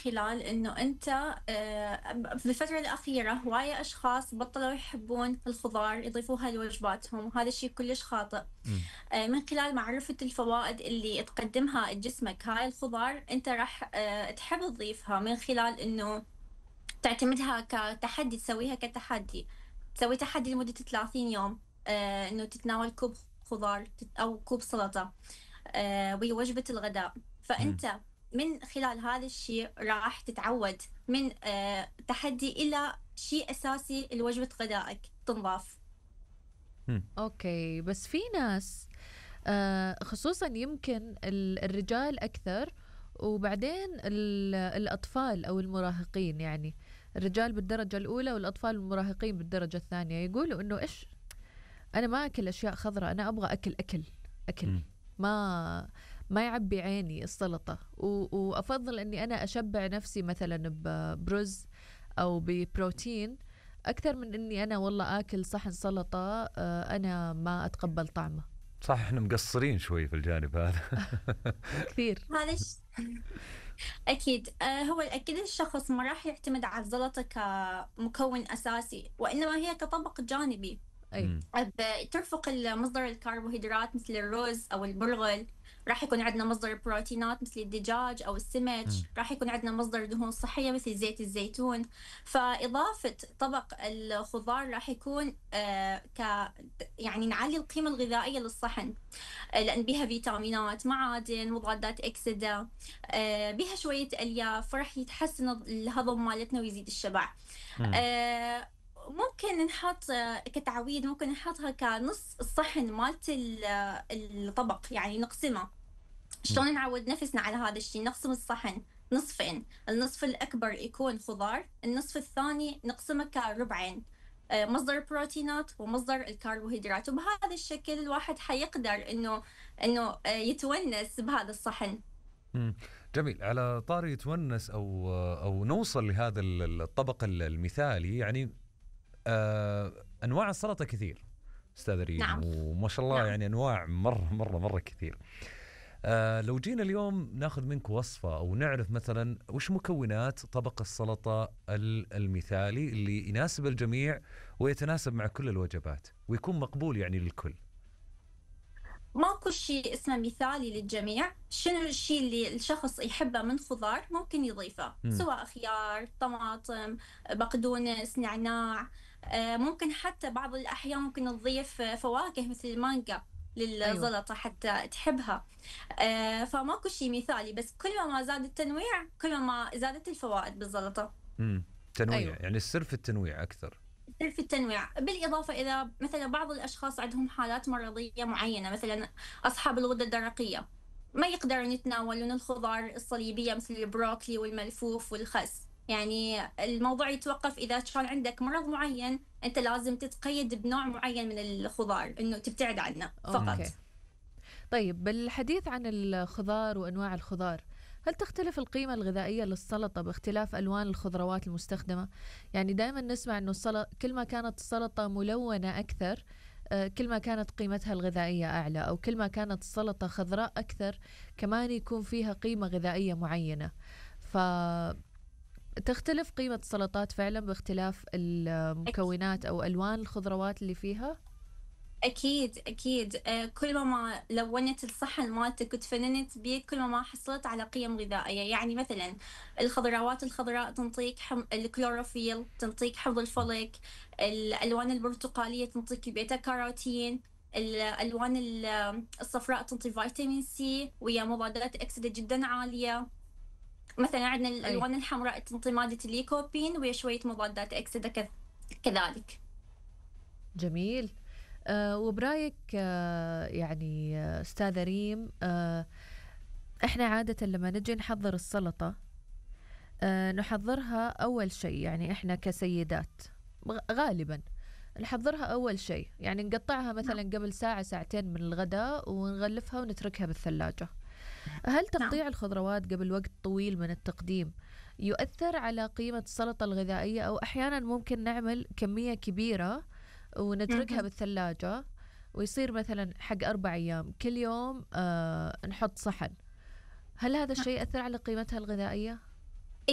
خلال إنه أنت بالفترة الأخيرة هواية أشخاص بطلوا يحبون الخضار يضيفوها لوجباتهم، وهذا الشيء كلش خاطئ. من خلال معرفة الفوائد اللي تقدمها لجسمك هاي الخضار، أنت راح تحب تضيفها من خلال إنه تعتمدها كتحدي، تسويها كتحدي، تسوي تحدي لمدة 30 يوم. إنه تتناول كوب خضار أو كوب سلطة بوجبة الغداء. مم. فأنت من خلال هذا الشيء راح تتعود من تحدي إلى شيء أساسي لوجبة غدائك تنضاف. مم. أوكي، بس في ناس خصوصا يمكن الرجال أكثر، وبعدين الأطفال أو المراهقين، يعني الرجال بالدرجة الأولى والأطفال والمراهقين بالدرجة الثانية، يقولوا إنه إيش، أنا ما أكل أشياء خضراء، أنا أبغى أكل مم. ما يعبي عيني السلطة، وأفضل أني أنا أشبع نفسي مثلا ببرز أو ببروتين أكثر من أني أنا والله آكل صحن سلطة أنا ما أتقبل طعمه. صح، احنا مقصرين شوي في الجانب هذا. كثير. هذا أكيد. هو أكيد الشخص ما راح يعتمد على الزلطة كمكون أساسي، وإنما هي كطبق جانبي. أي. مم. ترفق مصدر الكربوهيدرات مثل الرز أو البرغل. راح يكون عندنا مصدر بروتينات مثل الدجاج أو السمك. مم. راح يكون عندنا مصدر دهون صحية مثل زيت الزيتون. فإضافة طبق الخضار راح يكون يعني نعلي القيمة الغذائية للصحن. لأن بها فيتامينات، معادن، مضادات أكسدة، بها شوية ألياف، فرح يتحسن الهضم مالتنا ويزيد الشبع. مم. آه، ممكن نحط كتعويض، ممكن نحطها كنص الصحن مالت الطبق، يعني نقسمه. مم. شلون نعود نفسنا على هذا الشيء؟ نقسم الصحن نصفين، النصف الأكبر يكون خضار، النصف الثاني نقسمه كربعين، مصدر البروتينات ومصدر الكربوهيدرات. وبهذا الشكل الواحد حيقدر إنه يتونس بهذا الصحن. مم. جميل. على طاري يتونس او نوصل لهذا الطبق المثالي، يعني انواع السلطه كثير استاذ ريم، نعم. وما شاء الله نعم. يعني انواع مره كثير. لو جينا اليوم ناخذ منك وصفه او نعرف مثلا وش مكونات طبق السلطه المثالي اللي يناسب الجميع ويتناسب مع كل الوجبات ويكون مقبول يعني للكل. ماكو شيء اسمه مثالي للجميع. شنو الشيء اللي الشخص يحبه من خضار ممكن يضيفه، مم. سواء خيار، طماطم، بقدونس، نعناع. ممكن حتى بعض الأحيان ممكن نضيف فواكه مثل المانجا أيوة. للزلطة حتى تحبها. فماكو شيء مثالي، بس كل ما زاد التنويع كل ما زادت الفوائد بالزلطة. تنويع، أيوة. يعني السر في التنويع اكثر. في التنويع، بالإضافة إذا مثلا بعض الأشخاص عندهم حالات مرضية معينة، مثلا أصحاب الغدة الدرقية ما يقدرون يتناولون الخضار الصليبية مثل البروكلي والملفوف والخس. يعني الموضوع يتوقف إذا كان عندك مرض معين، أنت لازم تتقيد بنوع معين من الخضار إنه تبتعد عنه فقط. مم. أوكي. طيب، بالحديث عن الخضار وأنواع الخضار، هل تختلف القيمة الغذائية للسلطة باختلاف ألوان الخضروات المستخدمة؟ يعني دائما نسمع أنه كل ما كانت السلطة ملونة أكثر كل ما كانت قيمتها الغذائية أعلى، أو كل ما كانت السلطة خضراء أكثر كمان يكون فيها قيمة غذائية معينة. فتختلف قيمة السلطات فعلا باختلاف المكونات أو ألوان الخضروات اللي فيها؟ أكيد أكيد. كل ما لونت الصحن مالتك وتفننت بيه، كل ما حصلت على قيم غذائية. يعني مثلا الخضروات الخضراء تنطيك الكلوروفيل، تنطيك حمض الفوليك. الألوان البرتقالية تنطيك البيتا كاروتين. الألوان الصفراء تنطي فيتامين سي ويا مضادات أكسدة جدا عالية. مثلا عندنا أي. الألوان الحمراء تنطي مادة الليكوبين ويا شوية مضادات أكسدة كذلك. جميل. وبرايك يعني أستاذة ريم، إحنا عادة لما نجي نحضر السلطة نحضرها أول شيء، يعني إحنا كسيدات غالبا نحضرها أول شيء، يعني نقطعها مثلا نعم. قبل ساعة ساعتين من الغداء ونغلفها ونتركها بالثلاجة. هل نعم. تقطيع الخضروات قبل وقت طويل من التقديم يؤثر على قيمة السلطة الغذائية، أو أحيانا ممكن نعمل كمية كبيرة ونتركها مهم. بالثلاجة ويصير مثلا حق 4 أيام كل يوم نحط صحن، هل هذا الشيء يأثر على قيمتها الغذائية؟